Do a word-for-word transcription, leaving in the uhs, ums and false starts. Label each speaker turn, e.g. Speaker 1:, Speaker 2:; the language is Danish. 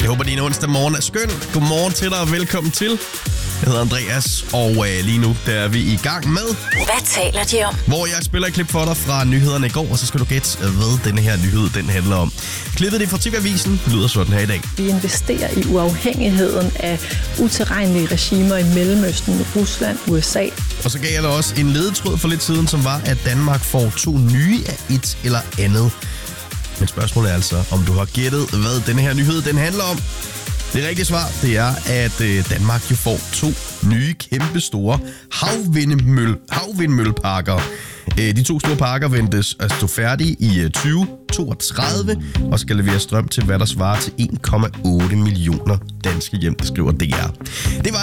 Speaker 1: Jeg håber, din onsdag morgen er skøn. Godmorgen til dig og velkommen til. Jeg hedder Andreas, og øh, lige nu der er vi i gang med...
Speaker 2: Hvad taler de om?
Speaker 1: Hvor jeg spiller et klip for dig fra nyhederne i går, og så skal du gætte, hvad denne her nyhed den handler om. Klippet det fra T V-avisen lyder sådan her i dag.
Speaker 3: Vi investerer i uafhængigheden af utilregnelige regimer i Mellemøsten, Rusland, U S A.
Speaker 1: Og så gav jeg dig også en ledetråd for lidt siden, som var, at Danmark får to nye af et eller andet. Men spørgsmålet er altså, om du har gættet, hvad denne her nyhed den handler om. Det rigtige svar, det er, at Danmark jo får to nye, kæmpe store havvindmøl, havvindmølleparker. De to store parker ventes at stå færdige i tyve toogtredive og skal levere strøm til, hvad der svarer til en komma otte millioner danske hjem, det skriver D R. Det var